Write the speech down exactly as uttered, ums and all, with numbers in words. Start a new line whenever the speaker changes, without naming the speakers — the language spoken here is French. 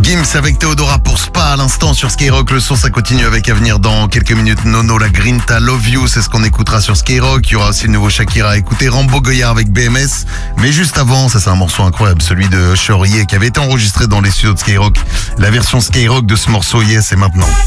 Gims avec Théodora pour Spa à l'instant sur Skyrock. Le son, ça continue avec à venir dans quelques minutes. Nono, la Grinta, Love You, c'est ce qu'on écoutera sur Skyrock. Il y aura aussi le nouveau Shakira à écouter, Rambo Goyard avec B M S. Mais juste avant, ça c'est un morceau incroyable, celui de Chorier qui avait été enregistré dans les studios de Skyrock. La version Skyrock de ce morceau, yes, c'est maintenant.